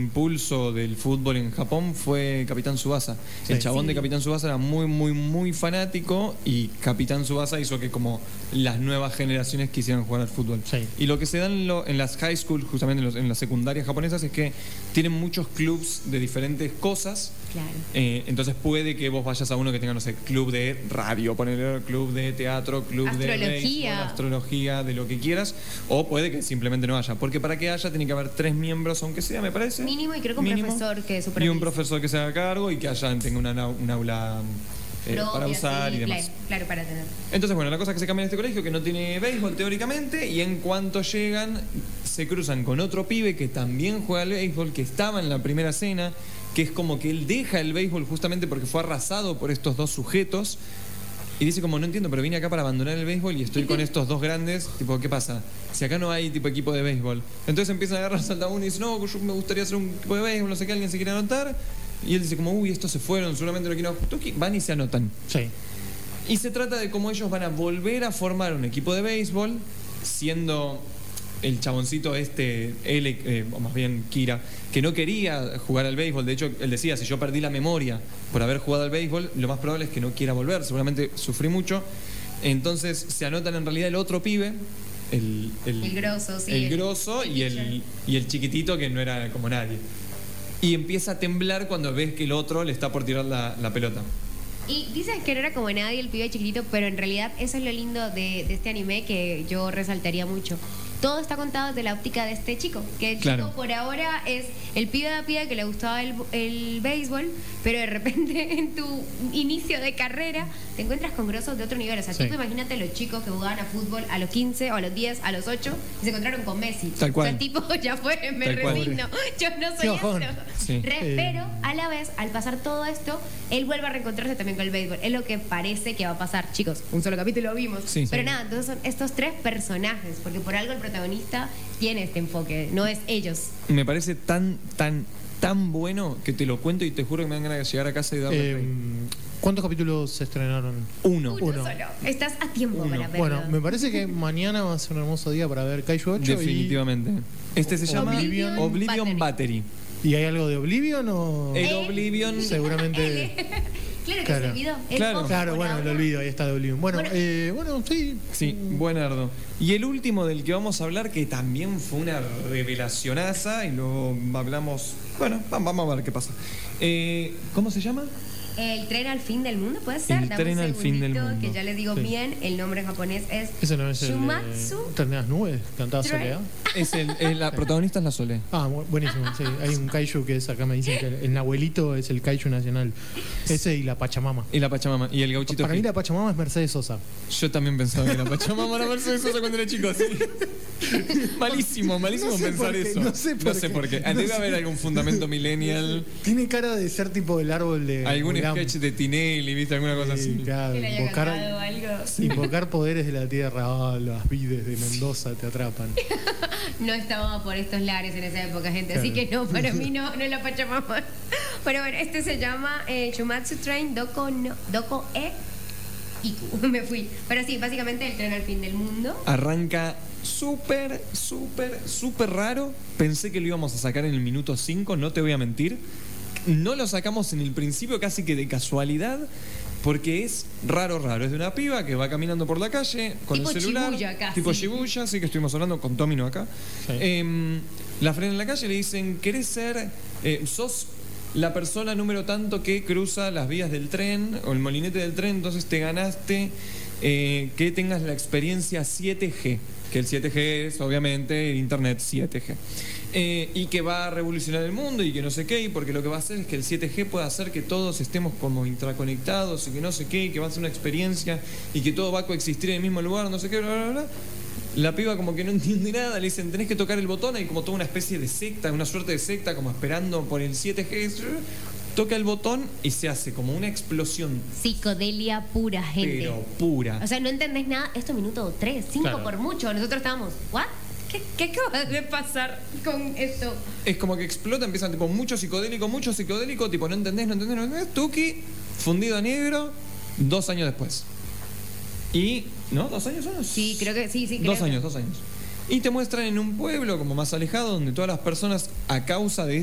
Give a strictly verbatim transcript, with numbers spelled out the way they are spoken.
impulso del fútbol en Japón fue Capitán Tsubasa. Sí. El chabón Sí. de Capitán Tsubasa era muy, muy, muy fanático y Capitán Tsubasa hizo que como las nuevas generaciones quisieran jugar al fútbol. Sí. Y lo que se da en, lo- en las high school, justamente en, los- en las secundarias japonesas, es que tienen muchos clubs de diferentes cosas. Claro. Eh, entonces puede que vos vayas a uno que tenga, no sé, club de radio, ponerle club de teatro, club de Astrología. béisbol, astrología, de lo que quieras, o puede que simplemente no haya, porque para que haya tiene que haber tres miembros, aunque sea, me parece. Mínimo, y creo que un Mínimo. profesor que Y un supervise. profesor que se haga cargo y que haya tenga una, nau- un aula eh, Propia, para usar sí, y demás. Claro, claro, para tener. Entonces, bueno, la cosa es que se cambia en este colegio que no tiene béisbol teóricamente y en cuanto llegan se cruzan con otro pibe que también juega al béisbol, que estaba en la primera cena, que es como que él deja el béisbol justamente porque fue arrasado por estos dos sujetos y dice como, no entiendo, pero vine acá para abandonar el béisbol y estoy con estos dos grandes, tipo, ¿qué pasa? Si acá no hay tipo equipo de béisbol. Entonces empiezan a agarrar salta uno y dice, no, yo me gustaría hacer un equipo de béisbol, no sé qué, alguien se quiere anotar. Y él dice como, uy, estos se fueron, seguramente no quieren. Tuki, van y se anotan. Sí. Y se trata de cómo ellos van a volver a formar un equipo de béisbol, siendo el chaboncito este, él, eh, o más bien Kira, que no quería jugar al béisbol. De hecho, él decía, si yo perdí la memoria por haber jugado al béisbol, lo más probable es que no quiera volver. Seguramente sufrí mucho. Entonces se anotan en realidad el otro pibe, el, El grosso, sí, el el grosso y el, y el chiquitito que no era como nadie. Y empieza a temblar cuando ves que el otro le está por tirar la, la pelota. Y dices que no era como nadie el pibe chiquitito, pero en realidad eso es lo lindo de, de este anime que yo resaltaría mucho. Todo está contado desde la óptica de este chico, que el Claro. chico por ahora es el pibe de la piba que le gustaba el, el béisbol, pero de repente en tu inicio de carrera te encuentras con grosos de otro nivel. O sea, Sí. tipo, imagínate los chicos que jugaban a fútbol a los quince o a los diez, a los ocho y se encontraron con Messi. Tal cual. O sea, tipo, ya fue, me Tal cual. resigno. Yo no Qué soy bajón. eso. Sí. Re- Eh. Pero a la vez, al pasar todo esto, él vuelve a reencontrarse también con el béisbol. Es lo que parece que va a pasar, chicos. Un solo capítulo lo vimos. Sí. Pero Sí. nada, entonces son estos tres personajes, porque por algo el protagonista tiene este enfoque, no es ellos. Me parece tan, tan, tan bueno que te lo cuento y te juro que me dan ganas de llegar a casa y darle Eh, play. ¿Cuántos capítulos se estrenaron? Uno. Uno, Uno. solo. Estás a tiempo Uno. para verlo. Bueno, me parece que mañana va a ser un hermoso día para ver Kaiju ocho. Definitivamente. Este se llama Oblivion Oblivion Battery. ¿Y, ¿Y hay algo de Oblivion o...? El Eh, Oblivion. Seguramente... Claro que Claro. se olvidó. El Claro. ojo Claro, por bueno, ahora. el olvido, ahí está de Oblivion. Bueno, Bueno. eh, bueno, sí. Sí, buenardo. Y el último del que vamos a hablar, que también fue una revelacionaza, y luego hablamos. Bueno, va- vamos a ver qué pasa. Eh, ¿Cómo se llama? El tren al fin del mundo, ¿puede ser? El Dame un tren al fin del segundito, mundo. Que ya les digo Sí. bien, el nombre en japonés es Ese no es el Shumatsu de... ¿Tren de las nubes? ¿Cantaba Train. Soledad? Es el, el- la protagonista es la Sole. Ah, bu- buenísimo, sí. Hay un kaiju que es, acá me dicen que el, el Nahuelito es el kaiju nacional. Ese y la Pachamama. Y la Pachamama. Y el gauchito. Para mí Gil. la Pachamama es Mercedes Sosa. Yo también pensaba que la Pachamama era Mercedes Sosa cuando era chico, sí. Malísimo, malísimo No sé pensar por qué, eso. no sé por qué. Ah, No Debe sé. haber algún fundamento millennial, Tiene cara de ser tipo el árbol de... algún Mulan. sketch de Tinelli, ¿viste? Alguna cosa Sí, así. claro, que le haya invocar, cantado algo. invocar poderes de la tierra. Ah, las vides de Mendoza te atrapan. No estaba por estos lares en esa época, gente, así Claro. que no, para mí no, no es la Pachamama. Pero bueno, este se llama eh, Shumatsu Train Doko, no, Doko e Iku. Me fui. Pero sí, básicamente el tren al fin del mundo. Arranca súper, súper, súper raro. Pensé que lo íbamos a sacar en el minuto cinco, no te voy a mentir. No lo sacamos en el principio casi que de casualidad, porque es raro, raro. Es de una piba que va caminando por la calle con Tipo el celular. Shibuya casi. Tipo Shibuya, sí que estuvimos hablando con Tomino acá. Sí. Em, la frenan en la calle y le dicen, ¿querés ser, eh, sos la persona número tanto que cruza las vías del tren o el molinete del tren, entonces te ganaste eh, que tengas la experiencia siete G, que el siete G es obviamente el internet siete G, eh, y que va a revolucionar el mundo y que no sé qué, y porque lo que va a hacer es que el siete G pueda hacer que todos estemos como intraconectados y que no sé qué, y que va a ser una experiencia y que todo va a coexistir en el mismo lugar, no sé qué, bla, bla, bla. La piba como que no entiende nada, le dicen, tenés que tocar el botón, hay como toda una especie de secta, una suerte de secta, como esperando por el siete G. Toca el botón y se hace como una explosión, Psicodelia pura, gente. pero pura. O sea, no entendés nada. Esto es minuto tres, cinco Claro. por mucho. Nosotros estábamos, ¿what? ¿Qué, qué acaba de pasar con esto? Es como que explota, empiezan tipo mucho psicodélico, mucho psicodélico, tipo no entendés, no entendés, no entendés, Tuki, fundido a negro, dos años después. Y, ¿no? ¿Dos años son? Sí, creo que sí, sí. Creo Dos que- años, dos años. Y te muestran en un pueblo como más alejado, donde todas las personas, a causa de